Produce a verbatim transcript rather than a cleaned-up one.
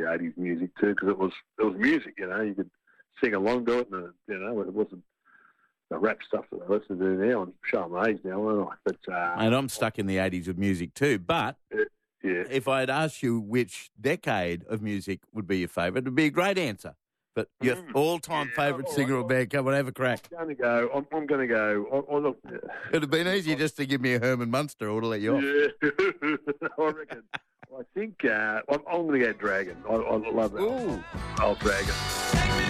the eighties music too, because it was it was music, you know. You could sing along to it, and you know, it wasn't the rap stuff that I listen to now. I'm showing my age now, aren't I? But uh, and I'm stuck in the eighties with music too. But yeah, if I had asked you which decade of music would be your favourite, it would be a great answer. But your Mm. all-time Yeah, favourite all singer right, or band, come on, have a crack. I'm going to go. I'm, I'm going to go. I, I look, It'd have been easier just to give me a Herman Munster or to let you off. Yeah, I reckon. I think uh, I'm, I'm going to go Dragon. I, I love that. Ooh. Old Dragon.